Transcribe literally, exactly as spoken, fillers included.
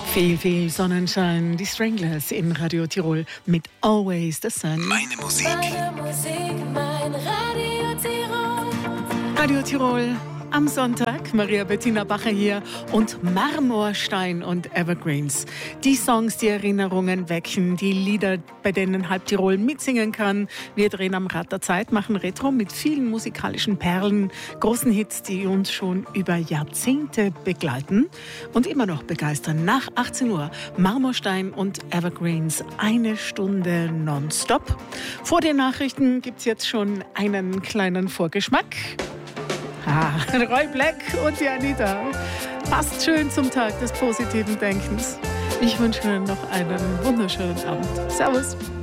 Viel, viel Sonnenschein. Die Stranglers in Radio Tirol mit Always the Sun. Meine Musik. Meine Musik, mein Radio Tirol. Radio Tirol am Sonntag. Maria Bettina Bacher hier und Marmorstein und Evergreens. Die Songs, die Erinnerungen wecken, die Lieder, bei denen halb Tirol mitsingen kann. Wir drehen am Rad der Zeit, machen Retro mit vielen musikalischen Perlen, großen Hits, die uns schon über Jahrzehnte begleiten und immer noch begeistern. Nach achtzehn Uhr Marmorstein und Evergreens, eine Stunde nonstop. Vor den Nachrichten gibt es jetzt schon einen kleinen Vorgeschmack. Ah, Roy Black und die Anita. Passt schön zum Tag des positiven Denkens. Ich wünsche Ihnen noch einen wunderschönen Abend. Servus.